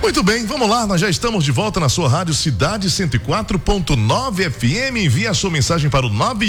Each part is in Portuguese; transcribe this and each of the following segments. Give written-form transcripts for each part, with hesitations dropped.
Muito bem, vamos lá, nós já estamos de volta na sua rádio Cidade 104.9 FM. Envie a sua mensagem para o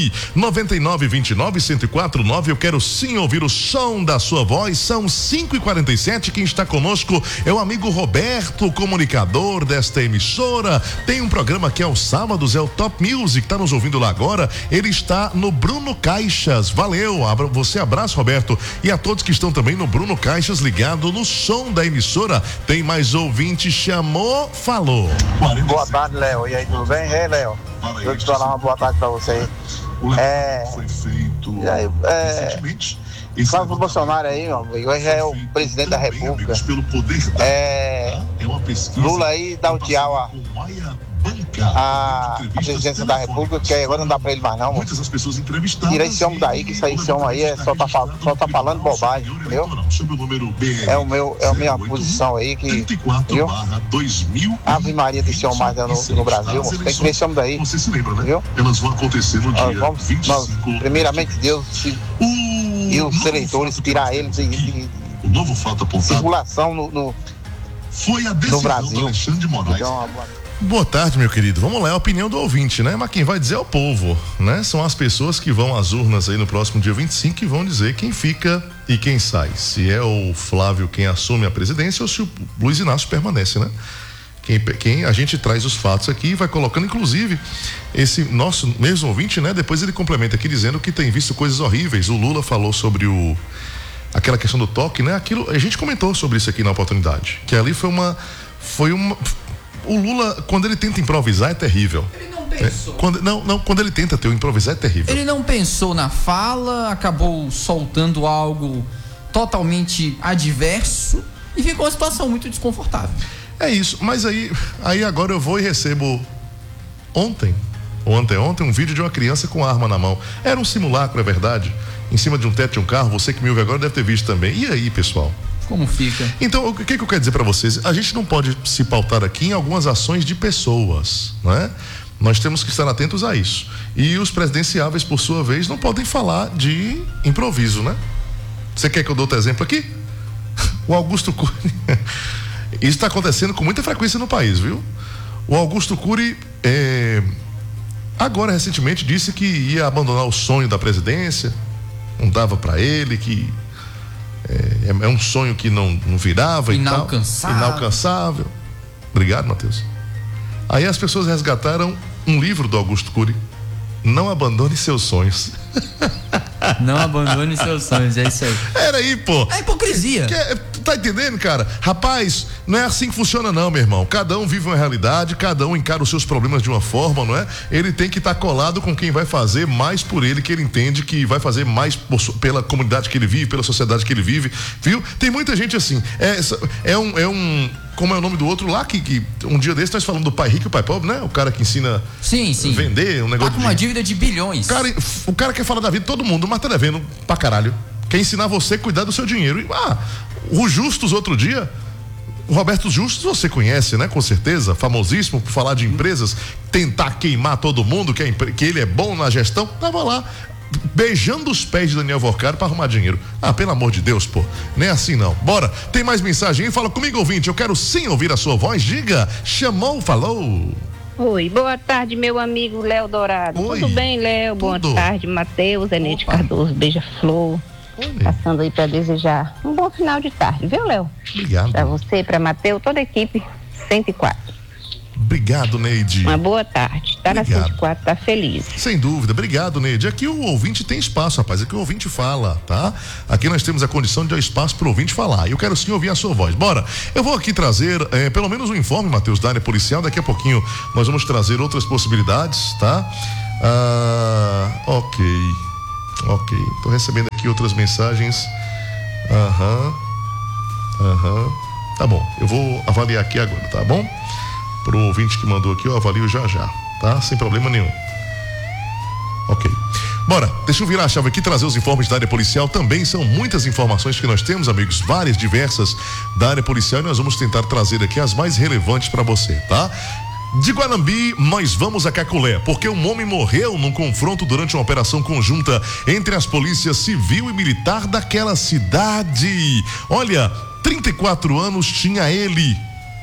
99929-1049. Eu quero sim ouvir o som da sua voz. São 5h47. Quem está conosco é o amigo Roberto, comunicador desta emissora. Tem um programa que aos sábados, é o Top Music, está nos ouvindo lá agora. Ele está no Bruno Caixas. Valeu, você, abraço, Roberto, e a todos que estão também no Bruno Caixas, ligado no som da emissora. Tem mais ouvinte, chamou, falou. Boa tarde, Léo. E aí, tudo bem? Ei, Léo, deixa eu te dar uma boa tarde pra você aí. Foi feito recentemente. Fala pro Bolsonaro aí, meu amigo. Hoje é o presidente da República. Lula aí dá o tchau a presidência da República, que agora não dá pra ele mais não, mano. Tira esse homem daí, que esse homem aí só tá falando bobagem, entendeu? É a minha posição aí, que, viu? Ave Maria desse homem mais no Brasil, mano. Tem que ver esse homem daí, viu? Elas vão acontecer no dia 25. Primeiramente Deus e os eleitores tirar eles de o novo fato apontado circulação no Brasil. Então, boa tarde, meu querido. Vamos lá, é a opinião do ouvinte, né? Mas quem vai dizer é o povo, né? São as pessoas que vão às urnas aí no próximo dia 25 que vão dizer quem fica e quem sai. Se é o Flávio quem assume a presidência ou se o Luiz Inácio permanece, né? Quem a gente traz os fatos aqui e vai colocando, inclusive, esse nosso mesmo ouvinte, né? Depois ele complementa aqui dizendo que tem visto coisas horríveis. O Lula falou sobre aquela questão do toque, né? Aquilo, a gente comentou sobre isso aqui na oportunidade, que ali foi uma o Lula, quando ele tenta improvisar, é terrível. Ele não pensou. Quando ele tenta improvisar, é terrível. Ele não pensou na fala, acabou soltando algo totalmente adverso e ficou uma situação muito desconfortável. É isso, mas aí agora eu vou e recebo ontem, ou anteontem, um vídeo de uma criança com arma na mão. Era um simulacro, é verdade, em cima de um teto de um carro. Você que me ouve agora deve ter visto também. E aí, pessoal? Como fica? Então, o que eu quero dizer para vocês? A gente não pode se pautar aqui em algumas ações de pessoas, né? Nós temos que estar atentos a isso. E os presidenciáveis, por sua vez, não podem falar de improviso, né? Você quer que eu dê outro exemplo aqui? O Augusto Cury. Isso está acontecendo com muita frequência no país, viu? O Augusto Cury, agora recentemente disse que ia abandonar o sonho da presidência, não dava para ele, que é um sonho que não virava inalcançável. E tal. Inalcançável. Obrigado, Matheus. Aí as pessoas resgataram um livro do Augusto Cury, Não Abandone Seus Sonhos. Não abandone seus sonhos, é isso aí. Era aí, pô. É hipocrisia. Tá entendendo, cara? Rapaz, não é assim que funciona não, meu irmão. Cada um vive uma realidade, cada um encara os seus problemas de uma forma, não é? Ele tem que estar colado com quem vai fazer mais por ele, que ele entende que vai fazer mais pela comunidade que ele vive, pela sociedade que ele vive, viu? Tem muita gente assim, como é o nome do outro lá, que um dia desse nós falamos do pai rico e o pai pobre, né? O cara que ensina a vender um negócio. Tá com uma dívida de bilhões. O cara quer falar da vida de todo mundo, mas tá devendo pra caralho. Quer ensinar você a cuidar do seu dinheiro. O Justus outro dia, o Roberto Justus, você conhece, né? Com certeza, famosíssimo por falar de empresas, tentar queimar todo mundo, que ele é bom na gestão, tava lá beijando os pés de Daniel Vorcari para arrumar dinheiro. Pelo amor de Deus, pô, nem assim não. Bora, tem mais mensagem aí? Fala comigo, ouvinte, eu quero sim ouvir a sua voz. Diga, chamou, falou. Oi, boa tarde, meu amigo Léo Dourado. Oi. Tudo bem, Léo? Boa tarde, Matheus, Enete Cardoso, Beija-Flor. Passando aí para desejar um bom final de tarde, viu, Léo? Obrigado. Para você, para Matheus, toda a equipe 104. Obrigado, Neide. Uma boa tarde. Tá na 104, tá feliz. Sem dúvida. Obrigado, Neide. Aqui o ouvinte tem espaço, rapaz. Aqui o ouvinte fala, tá? Aqui nós temos a condição de dar espaço pro ouvinte falar. Eu quero sim ouvir a sua voz. Bora. Eu vou aqui trazer pelo menos um informe, Matheus, da área policial. Daqui a pouquinho nós vamos trazer outras possibilidades, tá? Ok. Tô recebendo aqui outras mensagens. Tá bom. Eu vou avaliar aqui agora, tá bom? Pro ouvinte que mandou aqui, eu avalio já, tá? Sem problema nenhum. Ok. Bora, deixa eu virar a chave aqui e trazer os informes da área policial. Também são muitas informações que nós temos, amigos, várias, diversas da área policial, e nós vamos tentar trazer aqui as mais relevantes para você, tá? De Guanambi, nós vamos a Caculé, porque um homem morreu num confronto durante uma operação conjunta entre as polícias civil e militar daquela cidade. Olha, 34 anos tinha ele.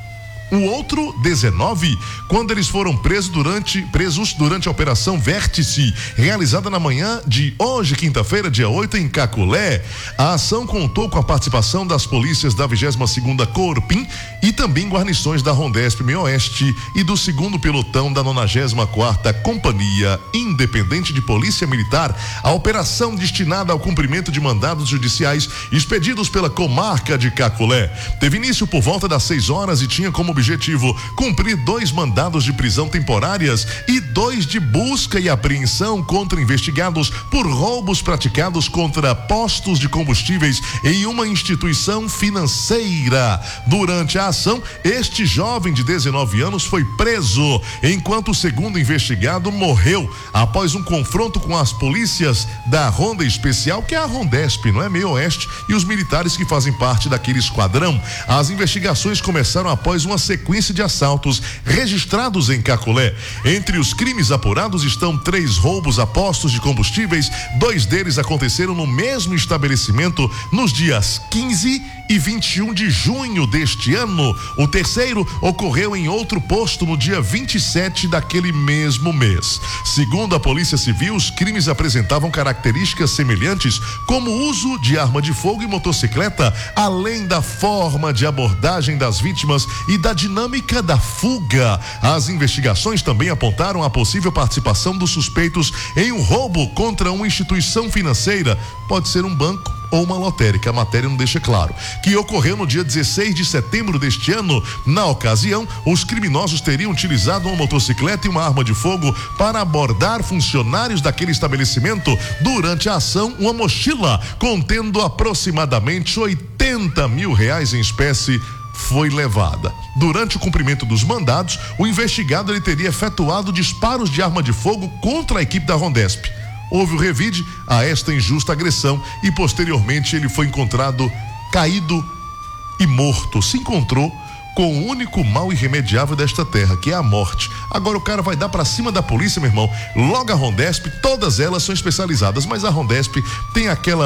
O outro, 19, quando eles foram presos durante a Operação Vértice, realizada na manhã de hoje, quinta-feira, dia 8, em Caculé. A ação contou com a participação das polícias da 22ª Corpim e também guarnições da Rondesp Meio Oeste e do 2º pelotão da 94ª Companhia Independente de Polícia Militar. A operação destinada ao cumprimento de mandados judiciais expedidos pela comarca de Caculé teve início por volta das 6 horas e tinha como objetivo cumprir 2 mandados de prisão temporárias e 2 de busca e apreensão contra investigados por roubos praticados contra postos de combustíveis em uma instituição financeira. Durante a ação, este jovem de 19 anos foi preso, enquanto o segundo investigado morreu após um confronto com as polícias da Ronda Especial, que é a Rondesp, não é, Meio Oeste, e os militares que fazem parte daquele esquadrão. As investigações começaram após uma sequência de assaltos registrados em Caculé. Entre os crimes apurados estão 3 roubos a postos de combustíveis, 2 deles aconteceram no mesmo estabelecimento nos dias 15 e 21 de junho deste ano. O terceiro ocorreu em outro posto no dia 27 daquele mesmo mês. Segundo a Polícia Civil, os crimes apresentavam características semelhantes, como o uso de arma de fogo e motocicleta, além da forma de abordagem das vítimas e da dinâmica da fuga. As investigações também apontaram a possível participação dos suspeitos em um roubo contra uma instituição financeira, pode ser um banco ou uma lotérica, a matéria não deixa claro, que ocorreu no dia 16 de setembro deste ano. Na ocasião, os criminosos teriam utilizado uma motocicleta e uma arma de fogo para abordar funcionários daquele estabelecimento. Durante a ação, uma mochila contendo aproximadamente R$80 mil em espécie foi levada. Durante o cumprimento dos mandados, o investigado ele teria efetuado disparos de arma de fogo contra a equipe da Rondesp. Houve o revide a esta injusta agressão e posteriormente ele foi encontrado caído e morto. Se encontrou com o único mal irremediável desta terra, que é a morte. Agora o cara vai dar pra cima da polícia, meu irmão. Logo a Rondesp, todas elas são especializadas, mas a Rondesp tem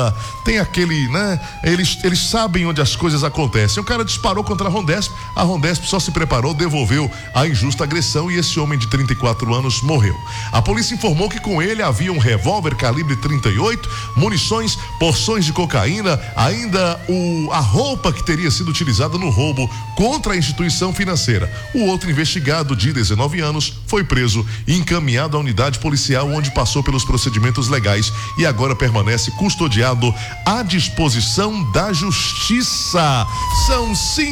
aquele, né? Eles sabem onde as coisas acontecem. O cara disparou contra a Rondesp só se preparou, devolveu a injusta agressão e esse homem de 34 anos morreu. A polícia informou que com ele havia um revólver calibre 38, munições, porções de cocaína, ainda a roupa que teria sido utilizada no roubo contra a instituição financeira. O outro investigado, de 19 anos, foi preso e encaminhado à unidade policial, onde passou pelos procedimentos legais e agora permanece custodiado à disposição da justiça. São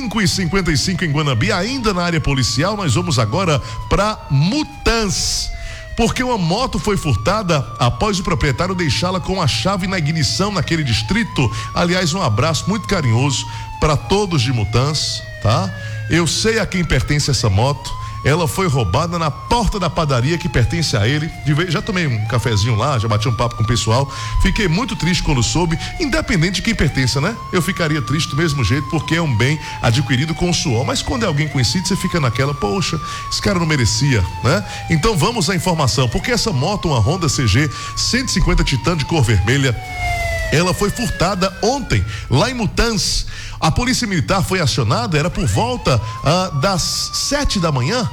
5h55 em Guanabi. Ainda na área policial, nós vamos agora para Mutans, porque uma moto foi furtada após o proprietário deixá-la com a chave na ignição naquele distrito. Aliás, um abraço muito carinhoso para todos de Mutans, tá? Eu sei a quem pertence essa moto. Ela foi roubada na porta da padaria que pertence a ele. Já tomei um cafezinho lá, já bati um papo com o pessoal. Fiquei muito triste quando soube, independente de quem pertence, né? Eu ficaria triste do mesmo jeito, porque é um bem adquirido com suor. Mas quando é alguém conhecido, você fica naquela, poxa, esse cara não merecia, né? Então vamos à informação, porque essa moto, uma Honda CG 150 Titan de cor vermelha, ela foi furtada ontem, lá em Mutans. A polícia militar foi acionada, era por volta das 7 da manhã.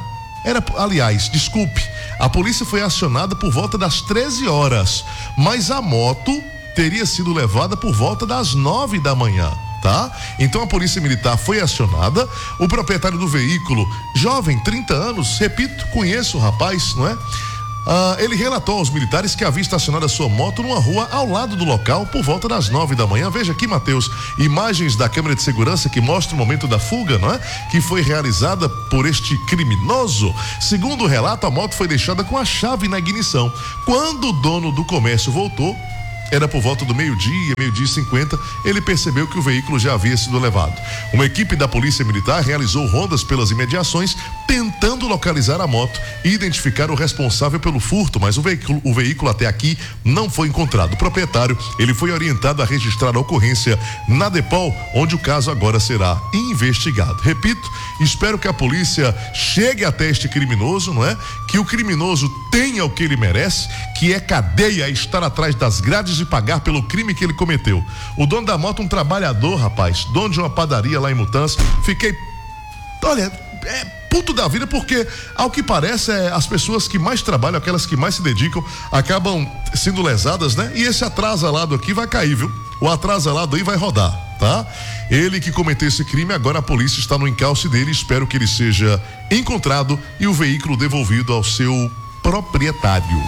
A polícia foi acionada por volta das 13 horas, mas a moto teria sido levada por volta das 9 da manhã. Tá? Então a polícia militar foi acionada. O proprietário do veículo, jovem, 30 anos, repito, conheço o rapaz, não é? Ele relatou aos militares que havia estacionado a sua moto numa rua ao lado do local por volta das 9 da manhã. Veja aqui, Matheus, imagens da câmera de segurança que mostra o momento da fuga, não é? Que foi realizada por este criminoso. Segundo o relato, a moto foi deixada com a chave na ignição. Quando o dono do comércio voltou, era por volta do meio-dia e 50, ele percebeu que o veículo já havia sido levado. Uma equipe da Polícia Militar realizou rondas pelas imediações, tentando localizar a moto e identificar o responsável pelo furto, mas o veículo até aqui não foi encontrado. O proprietário, ele foi orientado a registrar a ocorrência na Depol, onde o caso agora será investigado. Repito, espero que a polícia chegue até este criminoso, não é? Que o criminoso tenha o que ele merece, que é cadeia, estar atrás das grades de pagar pelo crime que ele cometeu. O dono da moto, um trabalhador, rapaz, dono de uma padaria lá em Mutans. Fiquei, olha, puto da vida, porque ao que parece as pessoas que mais trabalham, aquelas que mais se dedicam, acabam sendo lesadas, né? E esse atrasalado aqui vai cair, viu? O atrasalado aí vai rodar, tá? Ele que cometeu esse crime, agora a polícia está no encalce dele, espero que ele seja encontrado e o veículo devolvido ao seu proprietário.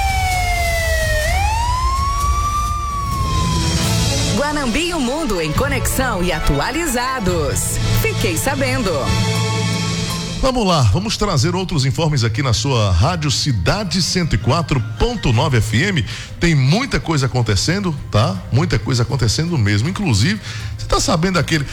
Guanambi e o mundo em conexão e atualizados. Fiquei sabendo. Vamos lá, vamos trazer outros informes aqui na sua Rádio Cidade 104.9 FM. Tem muita coisa acontecendo, tá? Muita coisa acontecendo mesmo. Inclusive, você tá sabendo aquele...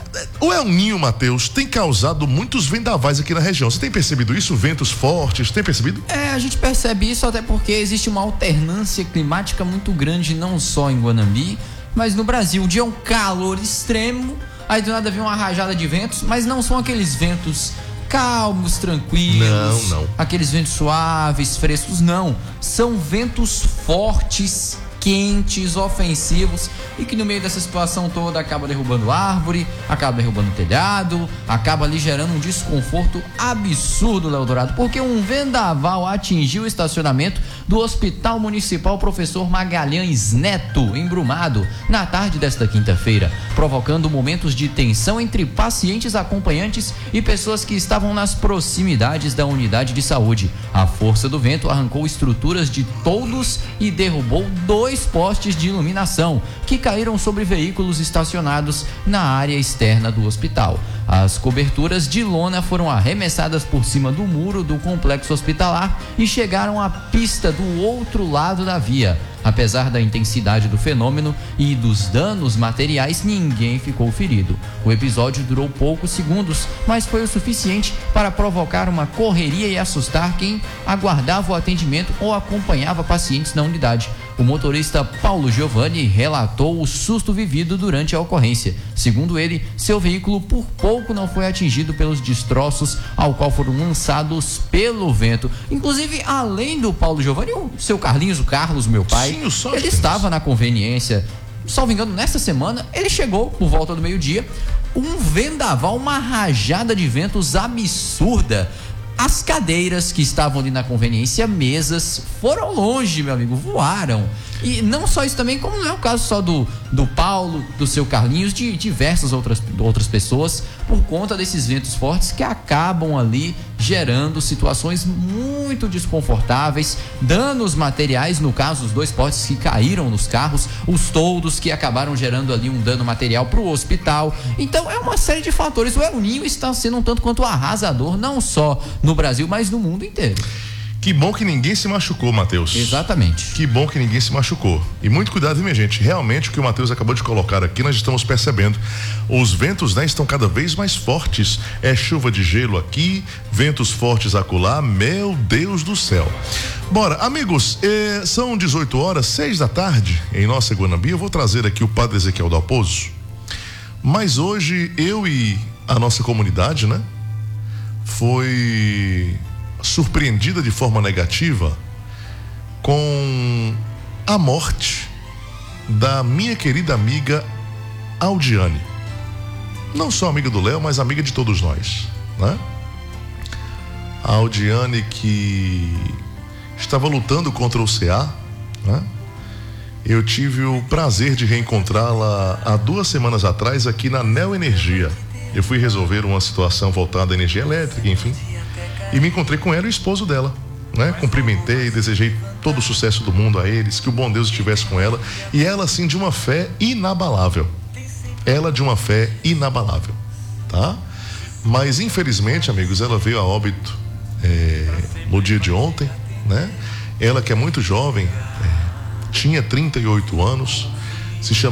O El Ninho, Matheus, tem causado muitos vendavais aqui na região. Você tem percebido isso? Ventos fortes, tem percebido? A gente percebe isso até porque existe uma alternância climática muito grande, não só em Guanambi, mas no Brasil. Um dia é um calor extremo, aí do nada vem uma rajada de ventos, mas não são aqueles ventos calmos, tranquilos, não. Aqueles ventos suaves, frescos, não. São ventos fortes, quentes, ofensivos, e que no meio dessa situação toda acaba derrubando árvore, acaba derrubando telhado, acaba ali gerando um desconforto absurdo, Léo Dourado, porque um vendaval atingiu o estacionamento do Hospital Municipal Professor Magalhães Neto, em Brumado, na tarde desta quinta-feira, provocando momentos de tensão entre pacientes, acompanhantes e pessoas que estavam nas proximidades da unidade de saúde. A força do vento arrancou estruturas de toldos e derrubou 2 postes de iluminação que caíram sobre veículos estacionados na área externa do hospital. As coberturas de lona foram arremessadas por cima do muro do complexo hospitalar e chegaram à pista do outro lado da via. Apesar da intensidade do fenômeno e dos danos materiais, ninguém ficou ferido. O episódio durou poucos segundos, mas foi o suficiente para provocar uma correria e assustar quem aguardava o atendimento ou acompanhava pacientes na unidade. O motorista Paulo Giovanni relatou o susto vivido durante a ocorrência. Segundo ele, seu veículo por pouco não foi atingido pelos destroços ao qual foram lançados pelo vento. Inclusive, além do Paulo Giovanni, o seu Carlinhos, o Carlos, meu pai, ele estava na conveniência. Salvo engano, nesta semana, ele chegou por volta do meio-dia, um vendaval, uma rajada de ventos absurda. As cadeiras que estavam ali na conveniência, mesas, foram longe, meu amigo, voaram. E não só isso também, como não é o caso só do Paulo, do seu Carlinhos, de diversas outras pessoas, por conta desses ventos fortes que acabam ali gerando situações muito desconfortáveis, danos materiais, no caso, os 2 postes que caíram nos carros, os toldos que acabaram gerando ali um dano material para o hospital. Então é uma série de fatores. O El Ninho está sendo um tanto quanto arrasador, não só no Brasil, mas no mundo inteiro. Que bom que ninguém se machucou, Matheus. Exatamente. Que bom que ninguém se machucou. E muito cuidado, minha gente. Realmente o que o Matheus acabou de colocar aqui, nós estamos percebendo. Os ventos, né, estão cada vez mais fortes. É chuva de gelo aqui, ventos fortes acolá. Meu Deus do céu. Bora, amigos, são 18h, 6 da tarde, em nossa Guanambi. Eu vou trazer aqui o Padre Ezequiel Dalpozo. Mas hoje eu e a nossa comunidade, né, foi surpreendida de forma negativa com a morte da minha querida amiga Aldiane. Não só amiga do Léo, mas amiga de todos nós, né? A Aldiane que estava lutando contra o CA, né? Eu tive o prazer de reencontrá-la há 2 semanas atrás aqui na Neo Energia. Eu fui resolver uma situação voltada à energia elétrica, enfim. E me encontrei com ela e o esposo dela, né? Cumprimentei, desejei todo o sucesso do mundo a eles, que o bom Deus estivesse com ela. E ela, assim, de uma fé inabalável. Ela de uma fé inabalável, tá? Mas, infelizmente, amigos, ela veio a óbito no dia de ontem, né? Ela que é muito jovem, tinha 38 anos, se chama